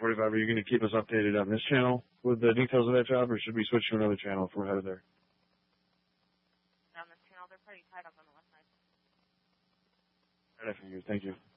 45, are you going to keep us updated on this channel with the details of that job, or should we switch to another channel if we're headed there? On this channel, they're pretty tied up on the west side. All right, I figured. Thank you.